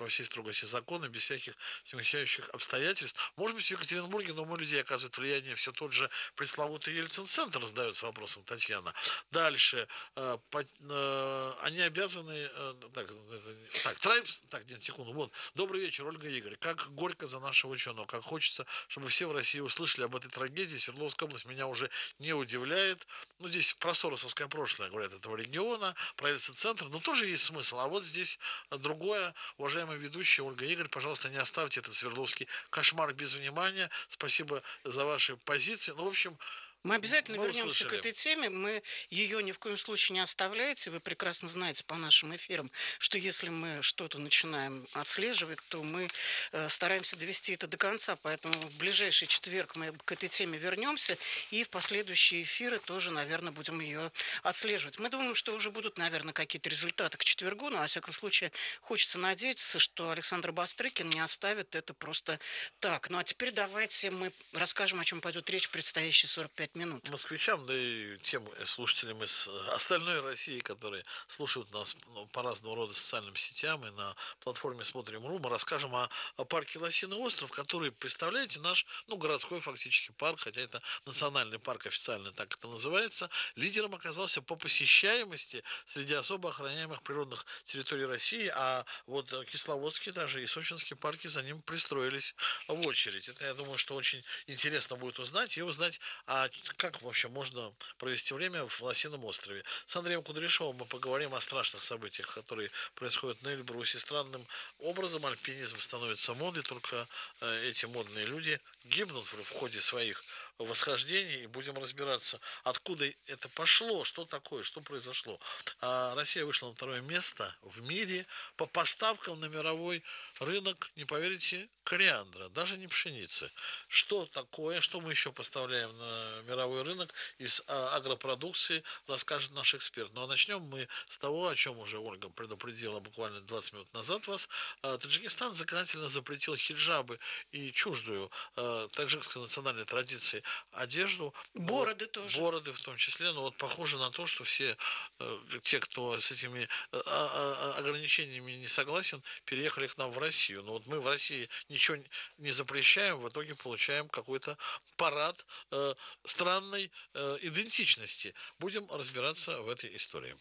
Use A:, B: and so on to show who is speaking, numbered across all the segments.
A: по всей строгости закона, без всяких смягчающих обстоятельств. Может быть, в Екатеринбурге, но у людей оказывает влияние все тот же пресловутый Ельцин-центр, задается вопросом Татьяна. Дальше. Они обязаны... нет, секунду. Вот. Добрый вечер, Ольга и Игорь. Как горько за нашего ученого. Как хочется, чтобы все в России услышали об этой трагедии. Свердловская область меня уже не удивляет. Ну, здесь про соросовское прошлое говорят этого региона, про Ельцин-центр. Но тоже есть смысл. А вот здесь другое. Уважаемые ведущие, Ольга и Игорь, пожалуйста, не оставьте этот свердловский кошмар без внимания. Спасибо за ваши позиции. Ну, в общем...
B: Мы обязательно вернемся к этой теме. Мы ее ни в коем случае не оставляете. Вы прекрасно знаете по нашим эфирам, что если мы что-то начинаем отслеживать, то мы стараемся довести это до конца. Поэтому в ближайший четверг мы к этой теме вернемся. И в последующие эфиры тоже, наверное, будем ее отслеживать. Мы думаем, что уже будут, наверное, какие-то результаты к четвергу. Но, во всяком случае, хочется надеяться, что Александр Бастрыкин не оставит это просто так. Ну, а теперь давайте мы расскажем, о чем пойдет речь в предстоящие 45 минут.
A: Москвичам, да и тем слушателям из остальной России, которые слушают нас по разного рода социальным сетям и на платформе Смотрим.ру, мы расскажем о парке Лосиный остров, который, представляете, наш, городской фактически парк, хотя это национальный парк, официально так это называется, лидером оказался по посещаемости среди особо охраняемых природных территорий России, а вот Кисловодские даже и Сочинские парки за ним пристроились в очередь. Это, я думаю, что очень интересно будет узнать как вообще можно провести время в Лосином острове. С Андреем Кудряшовым мы поговорим о страшных событиях, которые происходят на Эльбрусе. Странным образом альпинизм становится модой, только эти модные люди гибнут в ходе своих восхождений, и будем разбираться, откуда это пошло, что такое, что произошло. Россия вышла на второе место в мире по поставкам на мировой рынок, не поверите, кориандра, даже не пшеницы. Что такое, что мы еще поставляем на мировой рынок из агропродукции, расскажет наш эксперт. Ну а начнем мы с того, о чем уже Ольга предупредила буквально 20 минут назад вас. Таджикистан законодательно запретил хиджабы и чуждую таджикской национальной традиции одежду.
B: Бороды тоже.
A: Бороды в том числе. Но вот похоже на то, что все те, кто с этими ограничениями не согласен, переехали к нам в Россию. Но вот мы в России ничего не запрещаем, в итоге получаем какой-то парад странной идентичности. Будем разбираться в этой истории.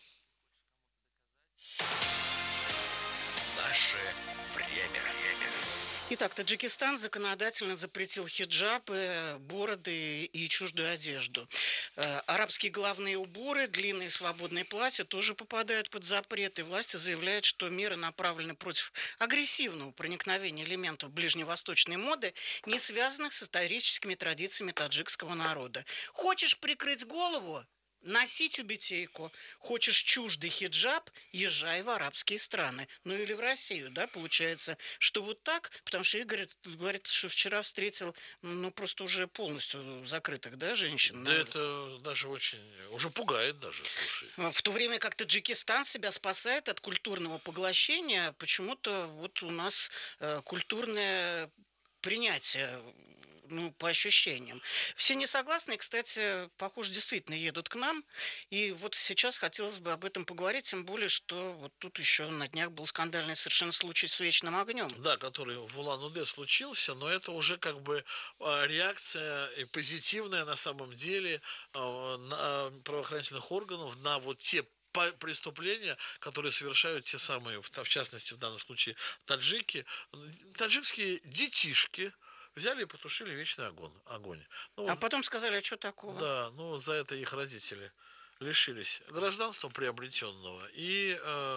C: Наше время.
B: Итак, Таджикистан законодательно запретил хиджабы, бороды и чуждую одежду. Арабские головные уборы, длинные свободные платья тоже попадают под запрет, и власти заявляют, что меры направлены против агрессивного проникновения элементов ближневосточной моды, не связанных с историческими традициями таджикского народа. Хочешь прикрыть голову? Носи тюбетейку. Хочешь чуждый хиджаб, езжай в арабские страны. Ну или в Россию, да, получается, что вот так, потому что Игорь говорит, что вчера встретил, просто уже полностью закрытых, да, женщин.
A: Да это даже очень, уже пугает даже, слушай.
B: В то время как Таджикистан себя спасает от культурного поглощения, почему-то вот у нас культурное принятие, по ощущениям. Все не согласны, и, кстати, похоже, действительно едут к нам. И вот сейчас хотелось бы об этом поговорить, тем более, что вот тут еще на днях был скандальный совершенно случай с вечным огнем.
A: Да, который в Улан-Удэ случился, но это уже как бы реакция и позитивная на самом деле правоохранительных органов на вот те преступления, которые совершают те самые, в частности, в данном случае, таджикские детишки, взяли и потушили вечный огонь.
B: А потом сказали, а что такого?
A: Да, за это их родители лишились гражданства приобретенного. И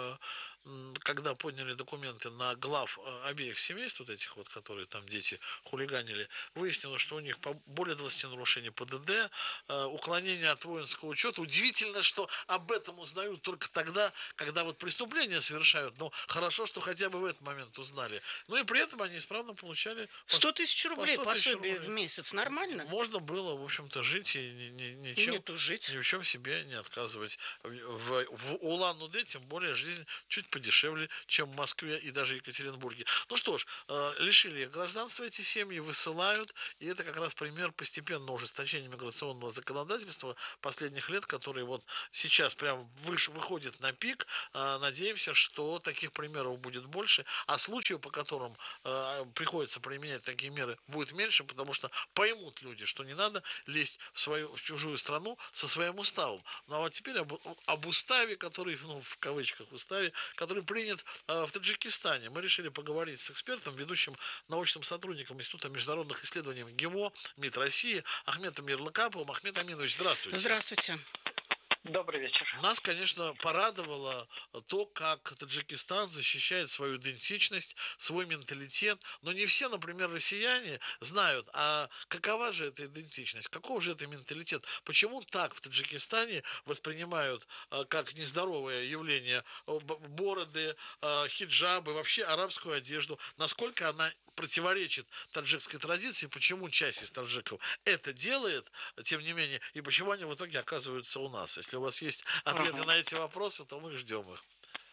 A: когда подняли документы на глав обеих семейств, вот этих вот, которые там дети хулиганили, выяснилось, что у них более 20 нарушений ПДД, уклонение от воинского учета. Удивительно, что об этом узнают только тогда, когда вот преступления совершают. Но хорошо, что хотя бы в этот момент узнали. Ну и при этом они исправно получали
B: 100 тысяч рублей пособие в месяц. Нормально?
A: Можно было, в общем-то, жить и ни в чем себе не отказывать. В Улан-Удэ, тем более, жизнь чуть подешевле, чем в Москве и даже Екатеринбурге. Ну что ж, лишили их гражданства эти семьи, высылают, и это как раз пример постепенного ужесточения миграционного законодательства последних лет, который вот сейчас прям выходит на пик. Надеемся, что таких примеров будет больше, а случаев, по которым приходится применять такие меры, будет меньше, потому что поймут люди, что не надо лезть в чужую страну со своим уставом. Ну а вот теперь об уставе, который, ну, в кавычках уставе, который принят в Таджикистане. Мы решили поговорить с экспертом, ведущим научным сотрудником Института международных исследований ГИМО МИД России Ахметом Ярлыкаповым. Ахмед Аминович, здравствуйте.
B: Здравствуйте.
D: Добрый вечер.
A: Нас, конечно, порадовало то, как Таджикистан защищает свою идентичность, свой менталитет. Но не все, например, россияне знают, а какова же эта идентичность, каков же это менталитет. Почему так в Таджикистане воспринимают как нездоровое явление бороды, хиджабы, вообще арабскую одежду. Насколько она противоречит таджикской традиции, почему часть из таджиков это делает, тем не менее, и почему они в итоге оказываются у нас. Если у вас есть ответы на эти вопросы, то мы ждем их.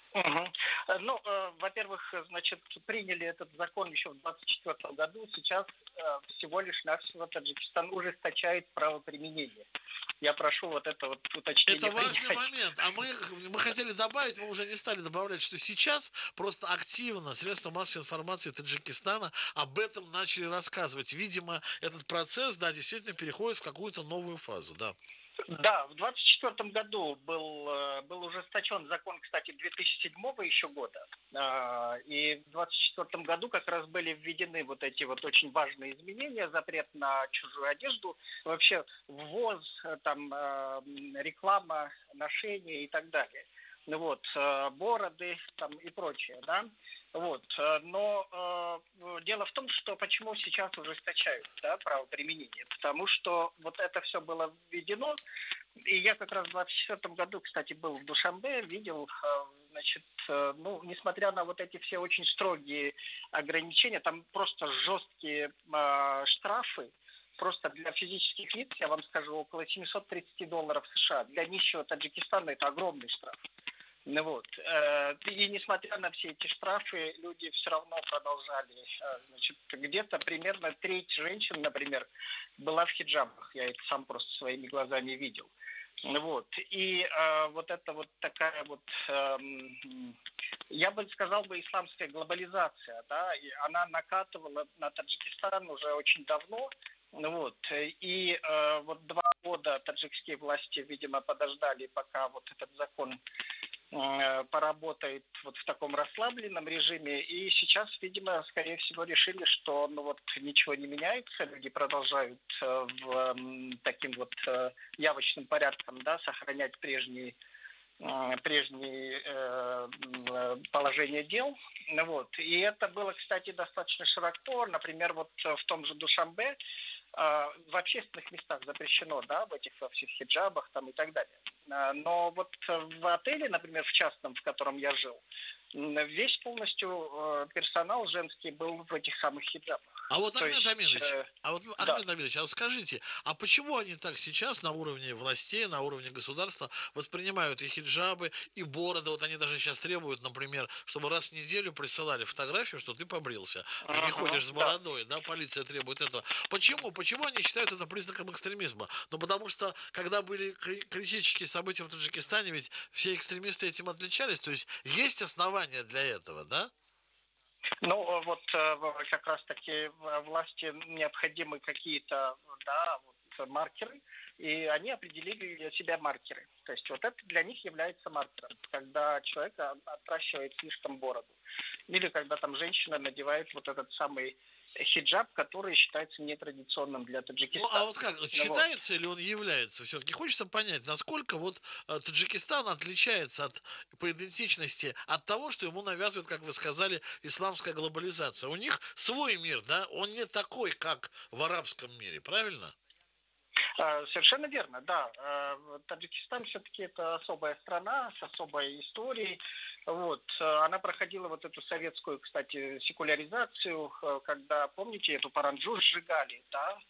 D: Ну, во-первых, значит, приняли этот закон еще в 2024 году. Сейчас всего лишь навсего Таджикистан ужесточает правоприменение. Я прошу вот это вот уточнение.
A: Это важный момент. А мы хотели добавить, мы уже не стали добавлять, что сейчас просто активно средства массовой информации Таджикистана об этом начали рассказывать. Видимо, этот процесс, да, действительно переходит в какую-то новую фазу, да.
D: Да, в 2024 году был ужесточен закон, кстати, 2007 еще года. И в 2024 году как раз были введены вот эти вот очень важные изменения, запрет на чужую одежду, вообще ввоз, там, реклама, ношение и так далее. Вот, бороды там и прочее, да. Вот. Но дело в том, что почему сейчас ужесточают, да, правоприменение. Потому что вот это все было введено. И я как раз в 2024 году, кстати, был в Душанбе, видел, значит, ну, несмотря на вот эти все очень строгие ограничения, там просто жесткие штрафы. Просто для физических лиц, я вам скажу, около $730 США. Для нищего Таджикистана это огромный штраф. Ну вот. И несмотря на все эти штрафы, люди все равно продолжали. Значит, где-то примерно треть женщин, например, была в хиджабах. Я это сам просто своими глазами видел. Вот. И вот это вот такая вот, я бы сказал, исламская глобализация, да, и она накатывала на Таджикистан уже очень давно. Вот. И вот 2 года таджикские власти, видимо, подождали, пока вот этот закон поработает вот в таком расслабленном режиме. И сейчас, видимо, скорее всего, решили, что ну, вот, ничего не меняется, люди продолжают таким вот явочным порядком, да, сохранять прежние положение дел. Вот. И это было, кстати, достаточно широко. Например, вот в том же Душанбе в общественных местах запрещено, да, в этих во всех хиджабах там и так далее. Но вот в отеле, например, в частном, в котором я жил, весь полностью персонал женский был в этих самых хиджабах.
A: А вот, Ахмед Аминович,
D: да.
A: а вот скажите, а почему они так сейчас на уровне властей, на уровне государства воспринимают и хиджабы, и бороды? Вот они даже сейчас требуют, например, чтобы раз в неделю присылали фотографию, что ты побрился, а не ходишь с бородой, да, полиция требует этого. Почему? Почему они считают это признаком экстремизма? Ну, потому что, когда были критические события в Таджикистане, ведь все экстремисты этим отличались, то есть есть основания для этого, да?
D: Ну, вот как раз-таки власти необходимы какие-то, да, вот, маркеры, и они определили для себя маркеры. То есть вот это для них является маркером, когда человек отращивает слишком бороду. Или когда там женщина надевает вот этот самый хиджаб, который считается нетрадиционным для Таджикистана.
A: Ну, а вот как, считается или он является? Все-таки хочется понять, насколько вот Таджикистан отличается по идентичности от того, что ему навязывает, как вы сказали, исламская глобализация. У них свой мир, да, он не такой, как в арабском мире, правильно?
D: Совершенно верно, да. Таджикистан все-таки это особая страна с особой историей. Вот. Она проходила вот эту советскую, кстати, секуляризацию, когда, помните, эту паранджу сжигали, да?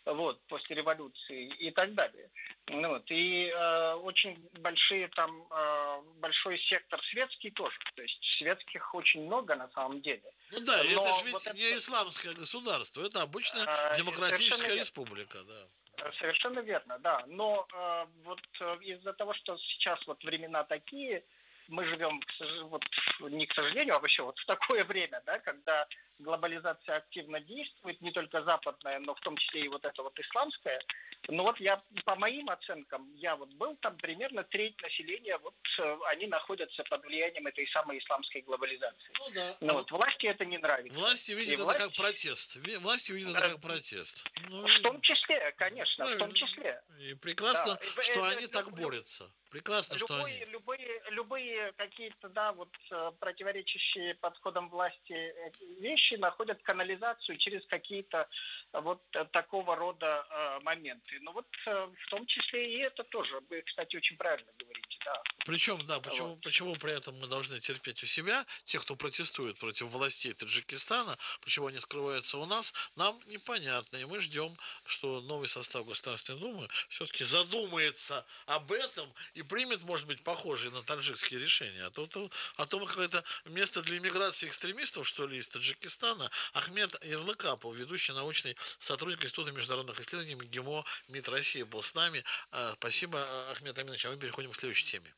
D: вот, после революции и так далее. Ну, вот, и очень большой сектор светский тоже, то есть светских очень много на самом деле.
A: Ну да, это
D: Но
A: же ведь
D: вот
A: не исламское государство, это обычная
D: совершенно
A: демократическая
D: верно.
A: республика, да.
D: Совершенно верно, да. Но из-за того, что сейчас вот времена такие, мы живем, вот, не к сожалению, а вообще вот в такое время, да, когда глобализация активно действует, не только западная, но в том числе и вот эта вот исламская. Ну вот я, по моим оценкам, я вот был там, примерно треть населения, вот они находятся под влиянием этой самой исламской глобализации.
A: Ну да.
D: Но вот власти это не нравится.
A: Власти
D: И
A: видят это как протест. Власти видят это как протест. Ну,
D: в том числе, конечно,
A: правильно.
D: в том числе.
A: И прекрасно,
D: Да.
A: что они так борются. Прекрасно, что они.
D: Любые какие-то, да, вот противоречащие подходам власти вещи находят канализацию через какие-то вот такого рода моменты. Ну вот в том числе и это тоже. Вы, кстати, очень правильно говорите, да.
A: Причем, да, почему при этом мы должны терпеть у себя, тех, кто протестует против властей Таджикистана, почему они скрываются у нас, нам непонятно. И мы ждем, что новый состав Государственной Думы все-таки задумается об этом и примет, может быть, похожие на таджикские решения. А то мы какое-то место для иммиграции экстремистов, что ли, из Таджикистана. Ахмед Ярлыкапов, ведущий научный сотрудник Института международных исследований МГИМО МИД России, был с нами. Спасибо, Ахмед Аминович. А мы переходим к следующей теме.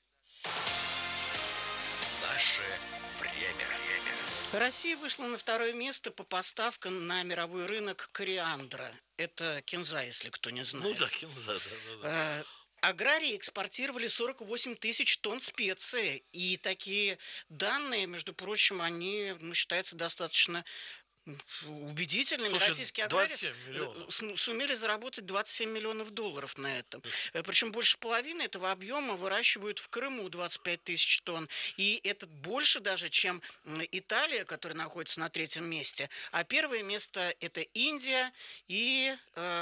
C: Наше время.
B: Россия вышла на второе место по поставкам на мировой рынок кориандра. Это кинза, если кто не знает.
A: Ну да, кинза, да.
B: Аграрии экспортировали 48 тысяч тонн специй. И такие данные, между прочим, они, считаются достаточно убедительными.
A: Слушай,
B: Российские аграрии
A: 27 миллионов.
B: сумели заработать $27 миллионов на этом. Причем больше половины этого объема выращивают в Крыму 25 тысяч тонн. И это больше даже, чем Италия, которая находится на третьем месте. А первое место – это Индия. И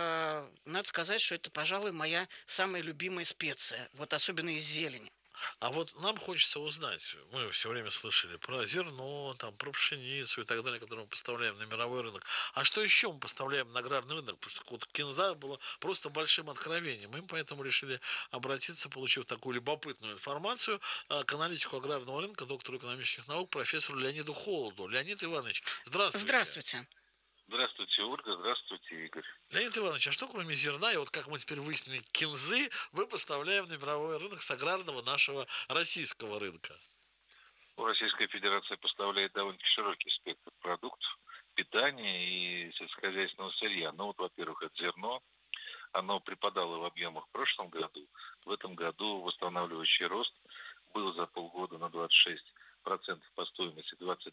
B: надо сказать, что это, пожалуй, моя самая любимая специя. Вот особенно из зелени.
A: А вот нам хочется узнать, мы все время слышали про зерно, там, про пшеницу и так далее, которые мы поставляем на мировой рынок. А что еще мы поставляем на аграрный рынок? Потому что вот кинза было просто большим откровением. Мы поэтому решили обратиться, получив такую любопытную информацию, к аналитику аграрного рынка, доктору экономических наук, профессору Леониду Холоду. Леонид Иванович, здравствуйте.
B: Здравствуйте.
E: Здравствуйте, Ольга. Здравствуйте, Игорь.
A: Леонид Иванович, а что кроме зерна, и вот как мы теперь выяснили, кинзы, мы поставляем на мировой рынок с аграрного нашего российского рынка?
E: Российская Федерация поставляет довольно-таки широкий спектр продуктов питания и сельскохозяйственного сырья. Ну вот, во-первых, это зерно. Оно припадало в объемах в прошлом году. В этом году восстанавливающий рост был за полгода на 26% по стоимости,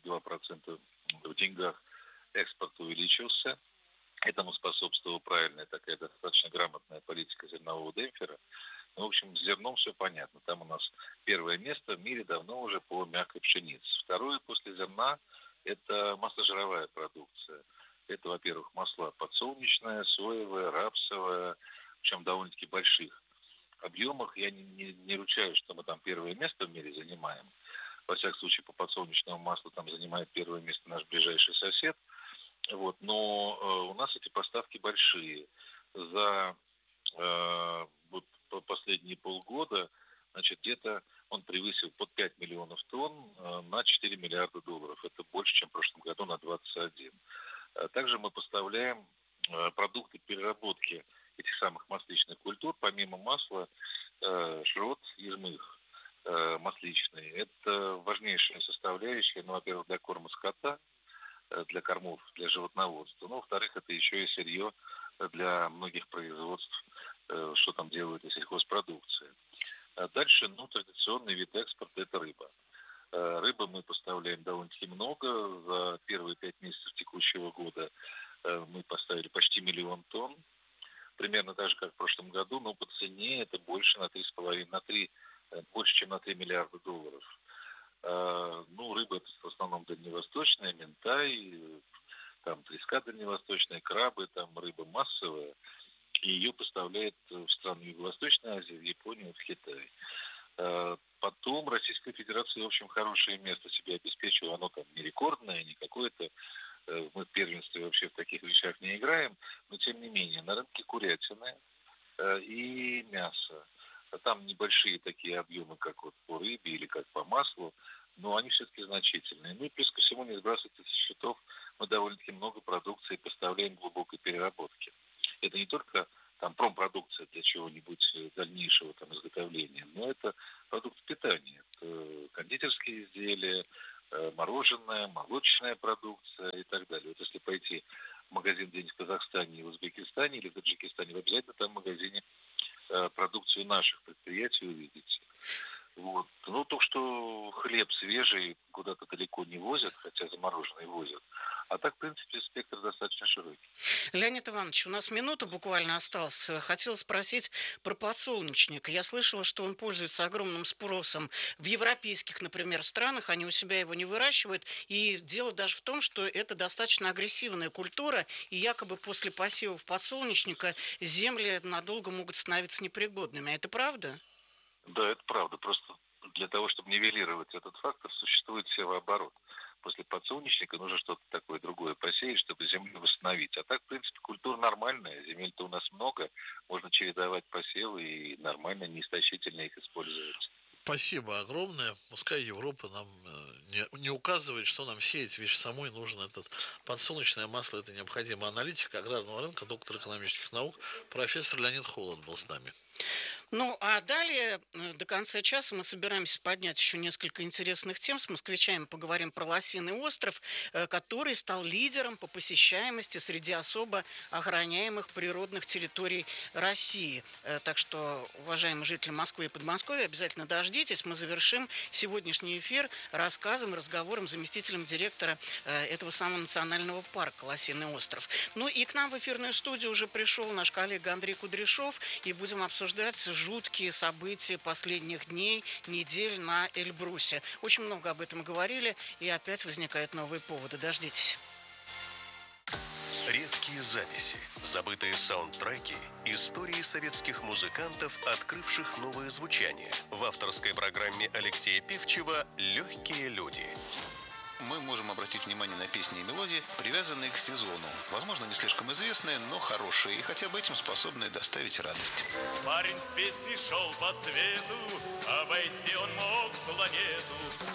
E: 22% в деньгах. Экспорт увеличился. Этому способствовала правильная такая достаточно грамотная политика зернового демпфера. Ну, в общем, с зерном все понятно. Там у нас первое место в мире давно уже по мягкой пшенице. Второе после зерна – это масложировая продукция. Это, во-первых, масла подсолнечное, соевое, рапсовое, причем в довольно-таки больших объемах. Я не ручаюсь, что мы там первое место в мире занимаем. Во всяком случае, по подсолнечному маслу там занимает первое место наш ближайший сосед. Вот, но у нас эти поставки большие. За вот, последние полгода, значит, где-то он превысил под 5 миллионов тонн на 4 миллиарда долларов. Это больше, чем в прошлом году на 21. Также мы поставляем продукты переработки этих самых масличных культур, помимо масла, шрот ежмых масличный. Это важнейшая составляющая, ну, во-первых, для корма скота, для кормов, для животноводства. Ну, во-вторых, это еще и сырье для многих производств, что там делают и сельхозпродукция. Дальше, традиционный вид экспорта – это рыба. Рыбы мы поставляем довольно-таки много. За первые 5 месяцев текущего года мы поставили почти 1 миллион тонн. Примерно так же, как в прошлом году, но по цене это больше на 3,5, больше, чем на 3 миллиарда долларов. Рыба это в основном дальневосточная, минтай, там треска дальневосточная, крабы, там рыба массовая. И ее поставляют в страны Юго-Восточной Азии, в Японию, в Китай. Потом Российская Федерация, в общем, хорошее место себе обеспечила. Оно там не рекордное, не какое-то Мы в первенстве вообще в таких вещах не играем, но тем не менее на рынке курятины и мясо. Там небольшие такие объемы, как вот по рыбе или как по маслу, но они все-таки значительные. Ну и плюс ко всему не сбрасывайте со счетов, мы довольно-таки много продукции поставляем глубокой переработки. Это не только там промпродукция для чего-нибудь дальнейшего там изготовления, но это продукт питания, это кондитерские изделия, мороженое, молочная продукция и так далее. Вот если пойти в магазин где-нибудь в Казахстане, в Узбекистане или в Таджикистане, вы обязательно там в магазине продукцию наших предприятий увидите. Вот. Ну, то, что хлеб свежий куда-то далеко не возят, хотя замороженный возят. А так, в принципе, спектр достаточно широкий.
B: Леонид Иванович, у нас минута буквально осталась. Хотела спросить про подсолнечник. Я слышала, что он пользуется огромным спросом в европейских, например, странах. Они у себя его не выращивают. И дело даже в том, что это достаточно агрессивная культура. И якобы после посевов подсолнечника земли надолго могут становиться непригодными. Это правда?
E: Да, это правда. Просто для того, чтобы нивелировать этот фактор, существует севооборот. После подсолнечника нужно что-то такое другое посеять, чтобы землю восстановить. А так, в принципе, культура нормальная. Земель-то у нас много. Можно чередовать посевы и нормально, неистощительно их использовать.
A: Спасибо огромное. Пускай Европа нам не указывает, что нам сеять, ведь самой нужно этот подсолнечное масло, это необходимо. Аналитик аграрного рынка, доктор экономических наук, профессор Леонид Холод был с нами.
B: Ну, а далее, до конца часа, мы собираемся поднять еще несколько интересных тем. С москвичами поговорим про Лосиный остров, который стал лидером по посещаемости среди особо охраняемых природных территорий России. Так что, уважаемые жители Москвы и Подмосковья, обязательно дождитесь. Мы завершим сегодняшний эфир рассказом, разговором с заместителем директора этого самого национального парка Лосиный остров. Ну и к нам в эфирную студию уже пришел наш коллега Андрей Кудряшов, и будем обсуждать жуткие события последних дней, недель на Эльбрусе. Очень много об этом говорили, и опять возникают новые поводы. Дождитесь.
C: Редкие записи, забытые саундтреки, истории советских музыкантов, открывших новое звучание. В авторской программе Алексея Пивчева «Легкие люди».
F: Мы можем обратить внимание на песни и мелодии, привязанные к сезону. Возможно, не слишком известные, но хорошие, и хотя бы этим способные доставить радость.
G: Парень с песней шел по свету, обойти он мог планету.